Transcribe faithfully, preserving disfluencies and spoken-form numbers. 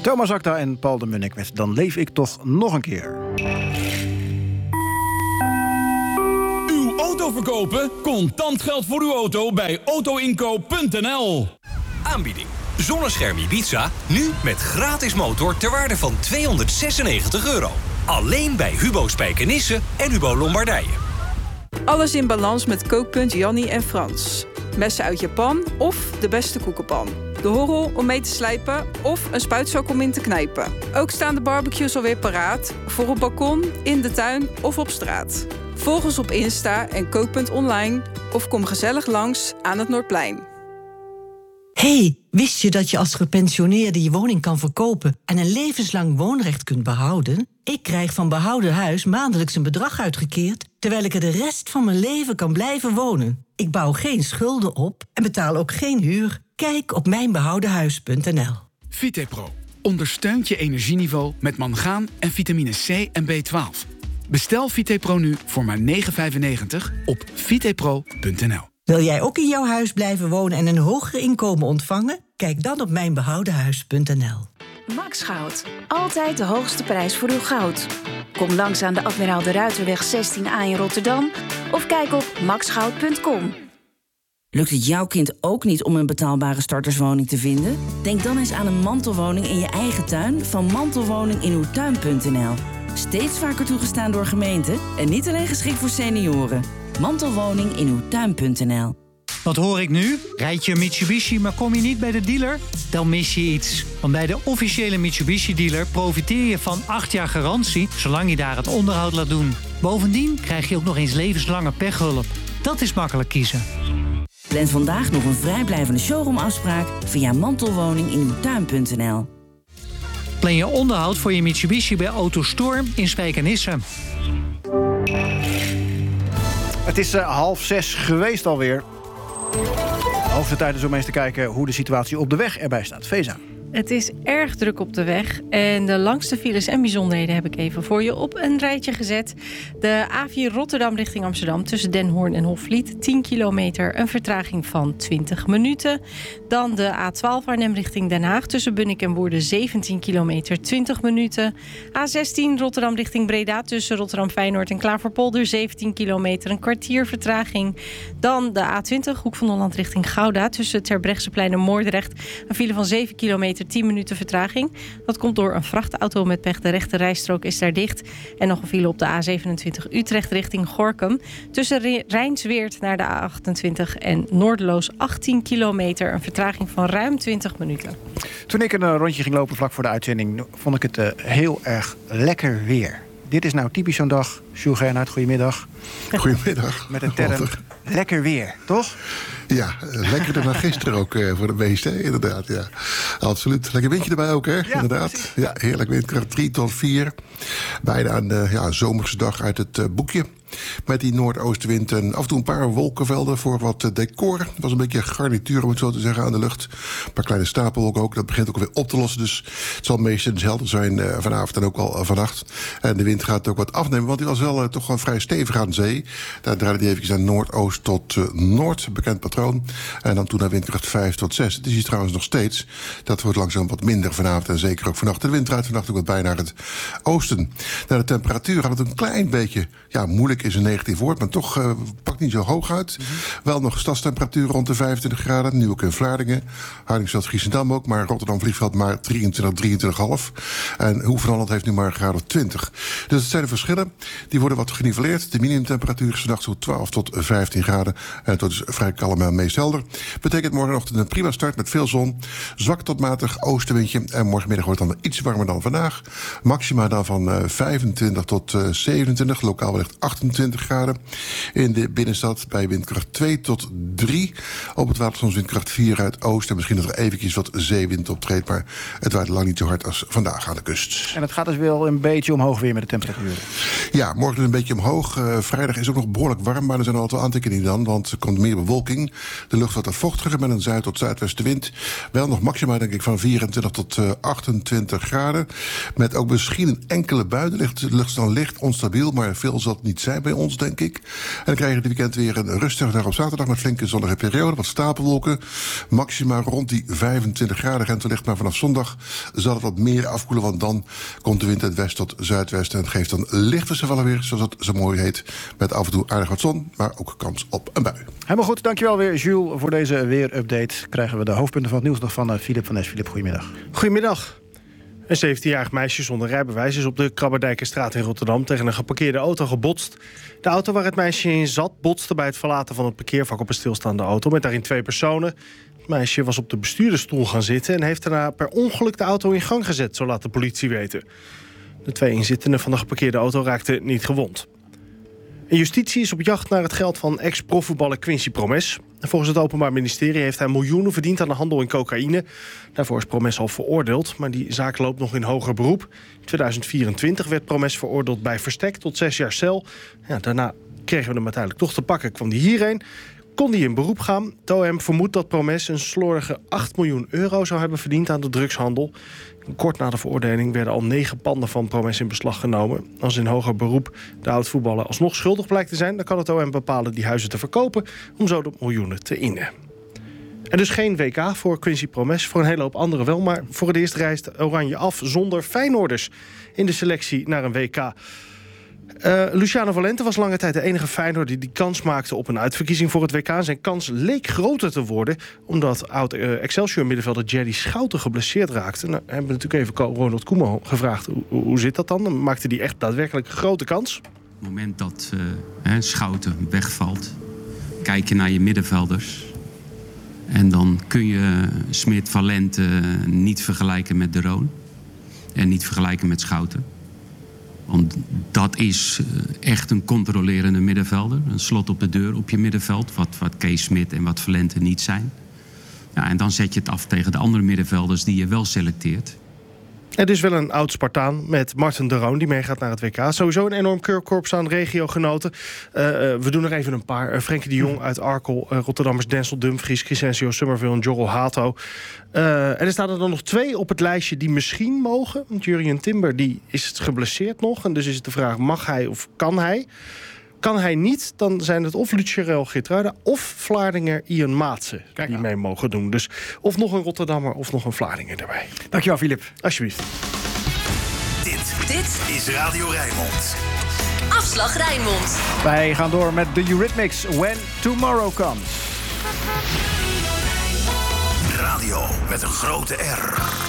Thomas Akda en Paul de Munnik met Dan leef ik toch nog een keer. Uw auto verkopen? Contant geld voor uw auto bij autoinkoop punt n l. Aanbieding. Zonnescherm Ibiza, nu met gratis motor ter waarde van tweehonderdzesennegentig euro. Alleen bij Hubo Spijkenisse en Hubo Lombardije. Alles in balans met kookpunt Jannie en Frans. Messen uit Japan of de beste koekenpan. De horrel om mee te slijpen of een spuitzak om in te knijpen. Ook staan de barbecues alweer paraat. Voor op balkon, in de tuin of op straat. Volg ons op Insta en kookpunt online of kom gezellig langs aan het Noordplein. Hey, wist je dat je als gepensioneerde je woning kan verkopen en een levenslang woonrecht kunt behouden? Ik krijg van Behouden Huis maandelijks een bedrag uitgekeerd, terwijl ik er de rest van mijn leven kan blijven wonen. Ik bouw geen schulden op en betaal ook geen huur. Kijk op mijn behouden huis punt n l. Vitepro ondersteunt je energieniveau met mangaan en vitamine C en B twaalf. Bestel Vitepro nu voor maar negen vijfennegentig op vitepro punt n l. Wil jij ook in jouw huis blijven wonen en een hoger inkomen ontvangen? Kijk dan op mijn behouden huis punt n l. Max Goud. Altijd de hoogste prijs voor uw goud. Kom langs aan de Admiraal de Ruiterweg zestien A in Rotterdam of kijk op max goud punt com. Lukt het jouw kind ook niet om een betaalbare starterswoning te vinden? Denk dan eens aan een mantelwoning in je eigen tuin van mantelwoning in uw tuin punt n l. Steeds vaker toegestaan door gemeenten en niet alleen geschikt voor senioren. Mantelwoning in uw tuin punt n l. Wat hoor ik nu? Rijd je een Mitsubishi, maar kom je niet bij de dealer? Dan mis je iets. Want bij de officiële Mitsubishi-dealer profiteer je van acht jaar garantie, zolang je daar het onderhoud laat doen. Bovendien krijg je ook nog eens levenslange pechhulp. Dat is makkelijk kiezen. Plan vandaag nog een vrijblijvende showroomafspraak via mantelwoning in uw tuin punt n l. Plan je onderhoud voor je Mitsubishi bij Autostorm in Spijkenisse. Het is uh, half zes geweest alweer. Hoogste tijd is om eens te kijken hoe de situatie op de weg erbij staat. Feza. Het is erg druk op de weg en de langste files en bijzonderheden heb ik even voor je op een rijtje gezet. De A vier Rotterdam richting Amsterdam tussen Den Hoorn en Hofvliet, tien kilometer, een vertraging van twintig minuten. Dan de A twaalf Arnhem richting Den Haag tussen Bunnik en Woerden, zeventien kilometer, twintig minuten. A zestien Rotterdam richting Breda tussen Rotterdam Feyenoord en Klaverpolder, zeventien kilometer, een kwartier vertraging. Dan de A twintig Hoek van Holland richting Gouda tussen Terbrechtseplein en Moordrecht, een file van zeven kilometer, tien minuten vertraging. Dat komt door een vrachtauto met pech. De rechte rijstrook is daar dicht. En nog een file op de A zevenentwintig Utrecht richting Gorinchem. Tussen Rijnsweert naar de A achtentwintig en Noorderloos, achttien kilometer. Een vertraging van ruim twintig minuten. Toen ik een rondje ging lopen vlak voor de uitzending, vond ik het uh, heel erg lekker weer. Dit is nou typisch zo'n dag. Sjoerd Gernhardt, goedemiddag. Goedemiddag. Met een term lekker weer, toch? Ja, lekkerder dan gisteren ook uh, voor de meesten, inderdaad. Ja. Absoluut. Lekker windje erbij ook, hè? Ja, inderdaad. Precies. Ja, heerlijk windkracht drie tot vier. Bijna een uh, ja, zomerse dag uit het uh, boekje. Met die noordoostenwind en af en toe een paar wolkenvelden voor wat uh, decor. Het was een beetje garnituur, om het zo te zeggen, aan de lucht. Een paar kleine stapelwolken ook. Dat begint ook weer op te lossen. Dus het zal meestal hetzelfde zijn uh, vanavond en ook al uh, vannacht. En de wind gaat ook wat afnemen, want die was wel uh, toch wel vrij stevig aan de zee. Daar draaide die even naar noordoost tot uh, noord, bekend patroon. En dan toen naar windkracht vijf tot zes. Het is hier trouwens nog steeds. Dat wordt langzaam wat minder vanavond en zeker ook vannacht. De wind draait vannacht ook wat bij naar het oosten. Naar de temperatuur gaat het een klein beetje, ja, moeilijk is een negatief woord, maar toch uh, pakt niet zo hoog uit. Mm-hmm. Wel nog stadstemperatuur rond de vijfentwintig graden. Nu ook in Vlaardingen. Hardingsveld, Giesendam ook. Maar Rotterdam Vliegveld maar drieëntwintig, drieëntwintig komma vijf. En Hoek van Holland heeft nu maar een graad of twintig. Dus het zijn de verschillen. Die worden wat geniveleerd. De minimumtemperatuur is vannacht zo twaalf tot vijftien graden. En het wordt dus vrij kalm en meest helder. Betekent morgenochtend een prima start met veel zon. Zwak tot matig oostenwindje. En morgenmiddag wordt het dan iets warmer dan vandaag. Maxima dan van uh, vijfentwintig tot uh, zevenentwintig. Lokaal wellicht achtentwintig graden. In de binnenstad bij windkracht twee tot drie. Op het water soms windkracht vier uit oosten. Misschien dat er eventjes wat zeewind optreedt. Maar het waait lang niet zo hard als vandaag aan de kust. En het gaat dus wel een beetje omhoog weer met de temperaturen. Ja, morgen dus een beetje omhoog. Uh, vrijdag is ook nog behoorlijk warm. Maar er zijn al wat aantekeningen dan. Want er komt meer bewolking. De lucht wordt wat vochtiger met een zuid- tot zuidwestenwind. Wel nog maxima denk ik van vierentwintig tot uh, achtentwintig graden. Met ook misschien een enkele bui. De lucht is dan licht onstabiel. Maar veel zal het niet zijn. zijn bij ons, denk ik. En dan krijgen we dit weekend weer een rustige dag op zaterdag met flinke zonnige periode, wat stapelwolken. Maxima rond die vijfentwintig graden grens ligt, maar vanaf zondag zal het wat meer afkoelen, want dan komt de wind uit west tot zuidwest en het geeft dan licht wisselvallen weer, zoals het zo mooi heet, met af en toe aardig wat zon, maar ook kans op een bui. Helemaal goed, dankjewel weer Jules voor deze weerupdate. Krijgen we de hoofdpunten van het nieuws nog van Filip van Nes. Filip, goedemiddag. Goedemiddag. Een zeventienjarig meisje zonder rijbewijs is op de Krabberdijkerstraat in Rotterdam tegen een geparkeerde auto gebotst. De auto waar het meisje in zat botste bij het verlaten van het parkeervak op een stilstaande auto met daarin twee personen. Het meisje was op de bestuurdersstoel gaan zitten en heeft daarna per ongeluk de auto in gang gezet, zo laat de politie weten. De twee inzittenden van de geparkeerde auto raakten niet gewond. En justitie is op jacht naar het geld van ex-profvoetballer Quincy Promes. Volgens het Openbaar Ministerie heeft hij miljoenen verdiend aan de handel in cocaïne. Daarvoor is Promes al veroordeeld, maar die zaak loopt nog in hoger beroep. In tweeduizend vierentwintig werd Promes veroordeeld bij verstek tot zes jaar cel. Ja, daarna kregen we hem uiteindelijk toch te pakken. Kwam hij hierheen, kon hij in beroep gaan. Het O M vermoedt dat Promes een slordige acht miljoen euro zou hebben verdiend aan de drugshandel. Kort na de veroordeling werden al negen panden van Promes in beslag genomen. Als in hoger beroep de oud-voetballer alsnog schuldig blijkt te zijn, dan kan het O M bepalen die huizen te verkopen om zo de miljoenen te innen. En dus geen W K voor Quincy Promes, voor een hele hoop anderen wel, maar voor het eerst reist Oranje af zonder Feyenoorders in de selectie naar een W K. Uh, Luciano Valente was lange tijd de enige Feyenoorder die die kans maakte op een uitverkiezing voor het W K. Zijn kans leek groter te worden, omdat oud-Excelsior-middenvelder Jerry Schouten geblesseerd raakte. Nou, hebben we natuurlijk even Ronald Koeman gevraagd, hoe, hoe zit dat dan? Dan maakte hij echt daadwerkelijk een grote kans? Op het moment dat uh, Schouten wegvalt, kijk je naar je middenvelders. En dan kun je Smit, Valente niet vergelijken met De Roon. En niet vergelijken met Schouten. Want dat is echt een controlerende middenvelder. Een slot op de deur op je middenveld. Wat, wat Kees Smit en wat Valente niet zijn. Ja, en dan zet je het af tegen de andere middenvelders die je wel selecteert. Het is wel een oud Spartaan met Marten de Roon die meegaat naar het W K. Sowieso een enorm keurkorps aan regiogenoten. Uh, uh, we doen er even een paar. Uh, Frenkie de Jong uit Arkel. Uh, Rotterdammers Denzel Dumfries, Crescencio Summerville en Jorrel Hato. Uh, en er staan er dan nog twee op het lijstje die misschien mogen. Want Jurrien Timber die is geblesseerd nog. En dus is het de vraag, mag hij of kan hij? Kan hij niet, dan zijn het of Lucerel Geertruida of Vlaardinger Ian Maatsen die mee mogen doen. Dus of nog een Rotterdammer of nog een Vlaardinger erbij. Dankjewel, Filip. Alsjeblieft. Dit, dit is Radio Rijnmond. Afslag Rijnmond. Wij gaan door met The Eurythmics, When Tomorrow Comes. Radio met een grote R.